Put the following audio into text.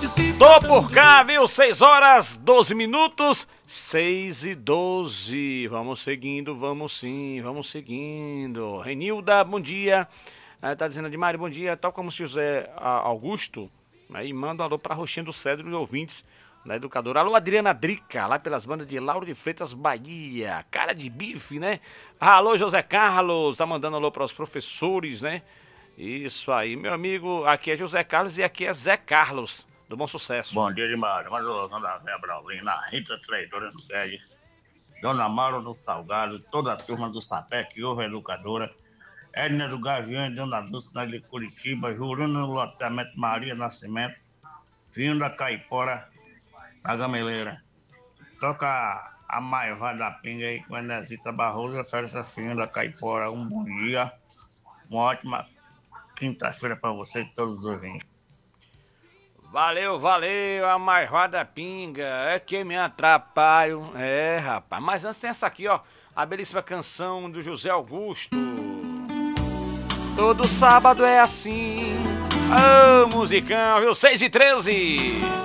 Tô por cá, viu? 6 horas, 12 minutos, 6 e 12. Vamos seguindo, vamos sim, vamos seguindo. Renilda, bom dia. Tá dizendo de Mário, bom dia. Tal como o José Augusto, né, e manda um alô pra Roxinha do Cedro e ouvintes da educadora. Alô, Adriana Drica, lá pelas bandas de Lauro de Freitas, Bahia. Cara de bife, né? Alô, José Carlos, tá mandando alô para os professores, né? Isso aí, meu amigo. Aqui é José Carlos e aqui é Zé Carlos, do Bom Sucesso. Bom dia, Mário. Mas o Dona Zé Braulina, Rita Traidora no Guedes, Dona Maura do Salgado, toda a turma do Sapé que ouve a educadora, Edna do Gavião e Dona Dulce de Curitiba, Juruna no loteamento Maria Nascimento, Vinho da Caipora, na Gameleira. Toca a Maiva da Pinga aí com a Enesita Barroso, oferece Vinho da Caipora. Um bom dia, uma ótima quinta-feira para você e todos os ouvintes. Valeu, valeu, a Marvada Pinga, é que me atrapalho. É, rapaz, mas antes tem essa aqui, ó, a belíssima canção do José Augusto. Todo sábado é assim. Ô, musicão, viu? 6 e 13.